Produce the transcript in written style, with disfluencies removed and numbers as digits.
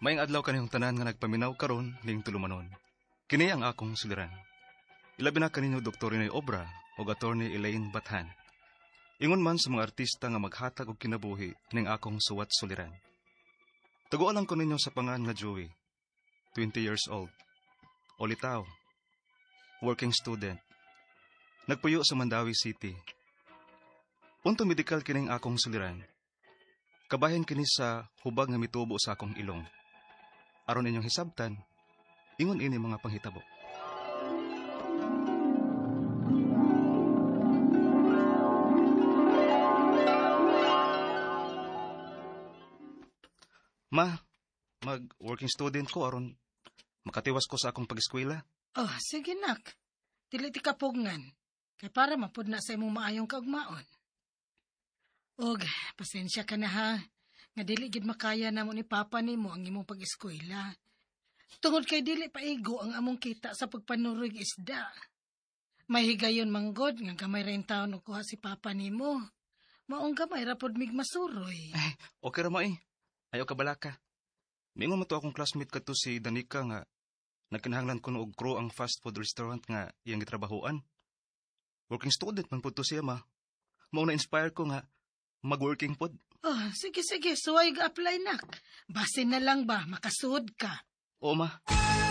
Maing adlaw kaniyong tanan nga nagpaminaw karon ning tulumanon. Kini ang akong suliran. Ilabi na kaninyo Dr. Rene Obra o Attorney Elaine Bathan. Ingon man sa mga artista nga maghatag og kinabuhi ning akong suwat suliran. Taguan lang ko ninyo sa pangan nga Joey, 20 years old. Olitaw, working student. Nagpuyo sa Mandawi City. Unto medical kining akong suliran. Kabahin kini sa hubag nga mitubo sa akong ilong. Aron inyong hisabtan, ingon ini mga panghitabo. Ma, mag-working student ko aron makatiwas ko sa akong pag-eskwela. Oh, sige nak. Dili ti kapugngan. Kay para mapud na sa imong maayong kaugmaon. Og, pasensya ka na ha. Nga dili gid makaya namo ni Papa nimo ang imong pag-eskwela. Tungod kay dili paigo ang among kita sa pagpanurig isda. May higayon manggod nga gamay ra taon og kuha si Papa nimo. Maong gamay ra pod mig masuroy. Ay, okay ra ma eh. Ayaw ka balaka. Mingon mo to akong classmate kadto si Danica nga nagkinahanglan ko og crew ang fast food restaurant nga iyang gitrabahoan. Working student man pud to siya ma. Mao na inspire ko nga mag-working pod. Oh, sige, suway ga-apply nak. Base na lang ba, makasuod ka. Oo ma.